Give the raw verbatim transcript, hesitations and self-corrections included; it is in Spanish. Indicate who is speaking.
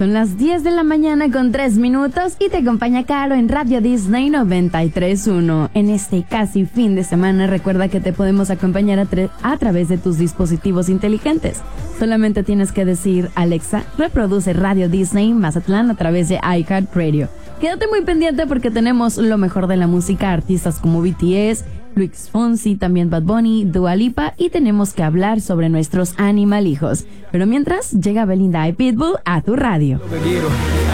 Speaker 1: Son las diez de la mañana con tres minutos y te acompaña Caro en Radio Disney noventa y tres punto uno. En este casi fin de semana, recuerda que te podemos acompañar a, tra- a través de tus dispositivos inteligentes. Solamente tienes que decir: Alexa, reproduce Radio Disney Mazatlán a través de iHeartRadio. Quédate muy pendiente porque tenemos lo mejor de la música, artistas como B T S, Luis Fonsi, también Bad Bunny, Dua Lipa, y tenemos que hablar sobre nuestros animalijos. Pero mientras, llega Belinda y Pitbull a tu radio.